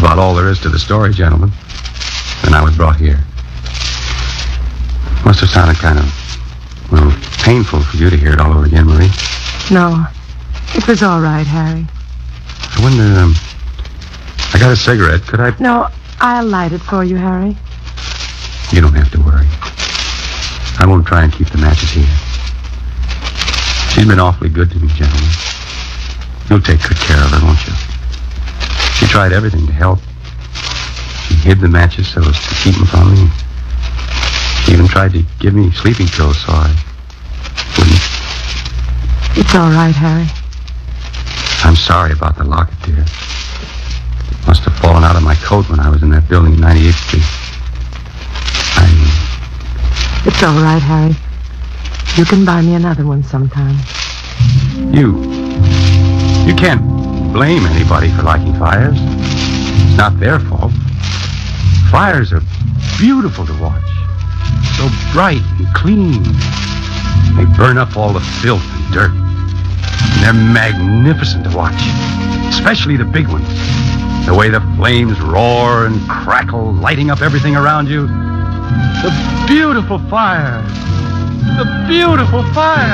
about all there is to the story, gentlemen. Then I was brought here. Must have sounded kind of, well, painful for you to hear it all over again, Marie. No, it was all right, Harry. I wonder, I got a cigarette. Could I... No, I'll light it for you, Harry. You don't have to worry. I won't try and keep the matches here. She's been awfully good to me, gentlemen. You'll take good care of her, won't you? She tried everything to help. She hid the matches so as to keep them from me. She even tried to give me sleeping pills so I wouldn't. It's all right, Harry. I'm sorry about the locket, dear. It must have fallen out of my coat when I was in that building in 98th Street. It's all right, Harry. You can buy me another one sometime. You can't blame anybody for liking fires. It's not their fault. Fires are beautiful to watch. So bright and clean. They burn up all the filth and dirt. And they're magnificent to watch. Especially the big ones. The way the flames roar and crackle, lighting up everything around you. The beautiful fires. The beautiful fires.